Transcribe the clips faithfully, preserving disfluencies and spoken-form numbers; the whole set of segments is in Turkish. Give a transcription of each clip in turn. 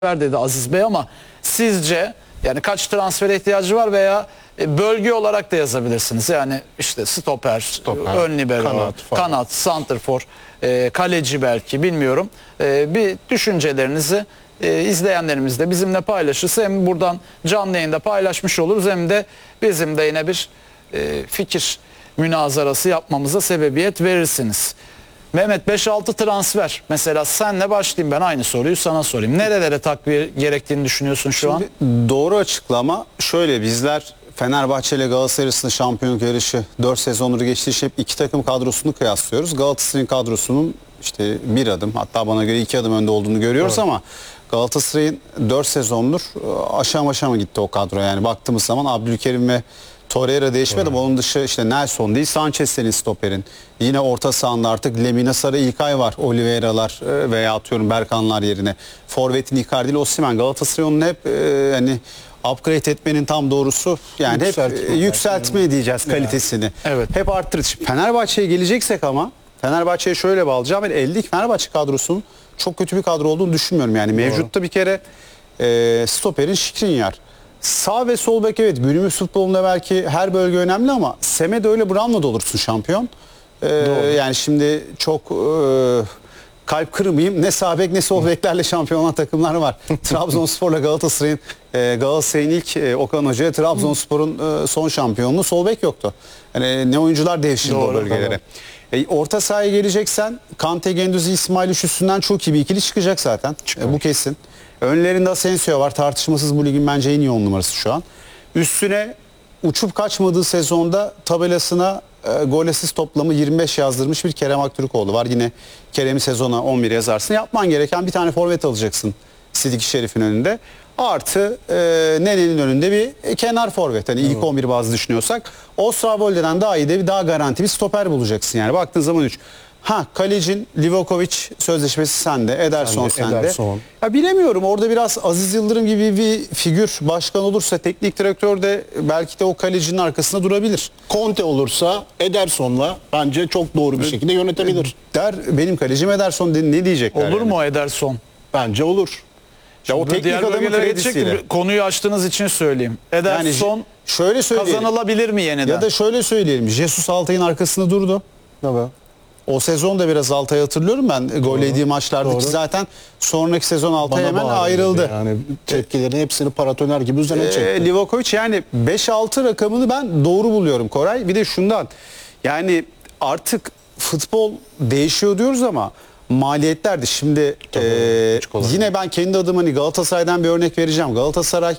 dedi Aziz Bey, ama sizce yani kaç transfere ihtiyacı var veya bölge olarak da yazabilirsiniz. Yani işte stoper, Stoper, ön libero, kanat, kanat, santrfor, e, kaleci belki, bilmiyorum. E, bir düşüncelerinizi e, izleyenlerimiz de bizimle paylaşırsa hem buradan canlı yayında paylaşmış oluruz hem de bizim de yine bir e, fikir münazarası yapmamıza sebebiyet verirsiniz. Mehmet, beş altı transfer. Mesela senle başlayayım, ben aynı soruyu sana sorayım. Nerelere takviye gerektiğini düşünüyorsun şu Şimdi an? doğru açıklama şöyle: bizler Fenerbahçe ile Galatasaray arasında şampiyonluk yarışı dört sezonları geçtiği şey hep iki takım kadrosunu kıyaslıyoruz. Galatasaray'ın kadrosunun işte bir adım, hatta bana göre iki adım önde olduğunu görüyoruz. Doğru. Ama Galatasaray'ın dört sezondur aşağı aşağı gitti o kadro. Yani baktığımız zaman Abdülkerim ve Torreira değişmedi ama onun dışı işte Nelson değil, Sanchez senin stoperin. Yine orta sahanda artık Lemina, Sarı, İlkay var. Oliveira'lar veya atıyorum Berkanlar yerine. Forvet'in Icardi ile Osimhen. Galatasaray onun hep e, hani upgrade etmenin tam doğrusu yani yükseltme, hep e, yükseltme diyeceğiz kalitesini. Evet. Hep arttırır. Fenerbahçe'ye geleceksek ama Fenerbahçe'ye şöyle bağlayacağım. Yani eldeki Fenerbahçe kadrosunun çok kötü bir kadro olduğunu düşünmüyorum. Yani mevcutta bir kere e, stoperin Skriniar. Sağ ve sol bek, evet, günümüz futbolunda belki her bölge önemli ama Semedo öyle Brown'la da olursun şampiyon. Ee, yani şimdi çok e, kalp kırmayayım, ne sağ bek ne sol beklerle şampiyon olan takımlar var. Trabzonspor'la Galatasaray'ın e, Galatasaray'ın ilk e, Okan Hoca'ya Trabzonspor'un e, son şampiyonluğu sol bek yoktu. Yani ne oyuncular devşirdi o bölgelere. E, orta sahaya geleceksen Kante, Güendüz, İsmail üstünden çok iyi bir ikili çıkacak zaten. E, bu kesin. Önlerinde Asensio var. Tartışmasız bu ligin bence en iyi on numarası şu an. Üstüne uçup kaçmadığı sezonda tabelasına e, gol asist toplamı yirmi beş yazdırmış bir Kerem Aktürkoğlu var. Yine Kerem'i sezona on bir yazarsın. Yapman gereken bir tane forvet alacaksın Sidiki Şerif'in önünde. Artı e, Nene'nin önünde bir e, kenar forvet. Hani ilk on bir bazı düşünüyorsak. Ostravolde'den daha iyi de bir daha garanti bir stoper bulacaksın. Yani baktığın zaman üç. Ha, kalecin Livakovic sözleşmesi sende, Ederson sende. Ederson. Ya bilemiyorum, orada biraz Aziz Yıldırım gibi bir figür başkan olursa teknik direktör de belki de o kalecinin arkasında durabilir. Conte olursa Ederson'la bence çok doğru bir şekilde yönetebilir. Der benim kalecim Ederson, ne diyecekler? Olur yani? mu Ederson? Bence olur. Ya o teknik Diğer adamın bölgelere kredisiyle. geçecek, konuyu açtığınız için söyleyeyim. Ederson Yani şöyle söyleyelim. kazanılabilir mi yeniden? Ya da şöyle söyleyelim. Jesus Altay'ın arkasında durdu. Evet. O sezon da biraz Altay'ı hatırlıyorum ben. Gol yediği maçlardaki Doğru. zaten sonraki sezon Altay Bana hemen bağırdı ayrıldı. Yani tepkilerin hepsini paratoner gibi üzerine çekti. Ee, Livakovic yani beş altı rakamını ben doğru buluyorum Koray. Bir de şundan, yani artık futbol değişiyor diyoruz ama maliyetler de şimdi Tabii, e, hiç kolay yine ben kendi adıma hani Galatasaray'dan bir örnek vereceğim. Galatasaray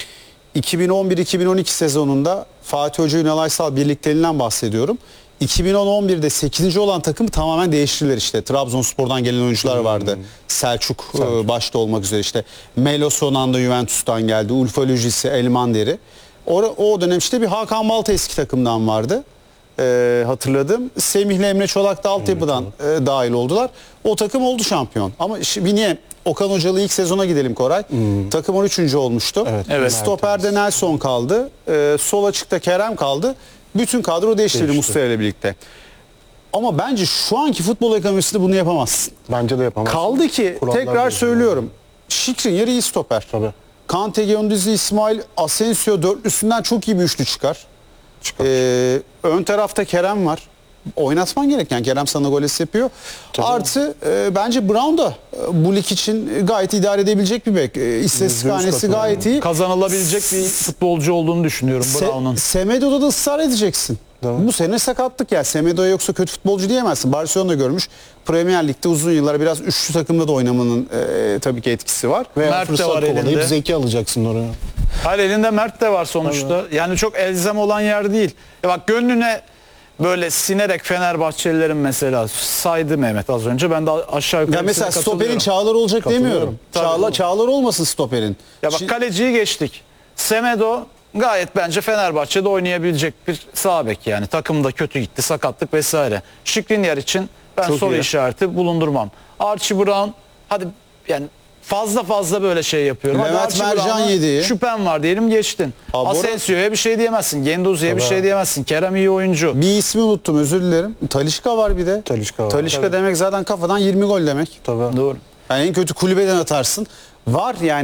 iki bin on bir iki bin on iki sezonunda Fatih Hoca Ünal Aysal birlikteliğinden bahsediyorum. iki bin on on birde sekizinci olan takımı tamamen değiştirdiler işte. Trabzonspor'dan gelen oyuncular vardı. Hmm. Selçuk, Selçuk e, başta olmak üzere işte. Melo son anda Juventus'tan geldi. Ulfa Lugisi, Elmanderi. O, o dönem işte bir Hakan Balta eski takımdan vardı. E, hatırladım. Semih'le Emre Çolak da altyapıdan e, dahil oldular. O takım oldu şampiyon. Ama şimdi niye? Okan Hocalı ilk sezona gidelim Koray. Hmm. Takım on üçüncü olmuştu. Evet, evet. Stoper'de Nelson kaldı. E, sol açıkta Kerem kaldı. Bütün kadro değiştirdi Mustafa ile birlikte. Ama bence şu anki futbol ekonomisinde bunu yapamazsın. Bence de yapamazsın. Kaldı ki Kurallar tekrar değil söylüyorum. Skriniar iyi stoper. Tabii. Kante, Güendüz, İsmail, Asensio dörtlüsünden çok iyi bir üçlü çıkar. Çıkar. Ee, ön tarafta Kerem var. Oynatman gereken, Kerem sana gol yapıyor. Tabii. Artı e, bence Brown da e, bu lig için gayet idare edebilecek bir bek. E, İstatistik hanesi gayet iyi. Kazanılabilecek bir futbolcu olduğunu düşünüyorum Se Brown'un. Semedo'da da ısrar edeceksin. Tamam. Bu sene sakatlık ya. Semedo'ya yoksa kötü futbolcu diyemezsin. Barcelona görmüş. Premier Lig'de uzun yıllar biraz üçlü takımda da oynamanın e, tabii ki etkisi var. Veya Mert de fırsat var elinde. kovalayıp zeki alacaksın oraya. Hayır, elinde Mert de var sonuçta. Tabii. Yani çok elzem olan yer değil. Ya bak, gönlüne böyle sinerek Fenerbahçelilerin mesela saydı Mehmet az önce. Ben de aşağı yukarı ya mesela stoperin Çağlar olacak demiyorum. Çağlar, Çağlar olmasın stoperin. Ya bak, kaleciyi geçtik. Semedo gayet bence Fenerbahçe'de oynayabilecek bir sağ bek yani. Takımda kötü gitti, sakatlık vesaire. Skriniar için ben çok soru iyi işareti bulundurmam. Archie Brown, hadi yani fazla fazla böyle şey yapıyorum. Levent Mercan yedi. Şüphem var diyelim, geçtin. Abi Asensio'ya bir şey diyemezsin. Genduzi'ye bir şey diyemezsin. Kerem iyi oyuncu. Bir ismi unuttum, özür dilerim. Talişka var bir de. Talişka var. Talişka demek zaten kafadan yirmi gol demek. Tabii. Doğru. Yani en kötü kulübeden atarsın. Var yani.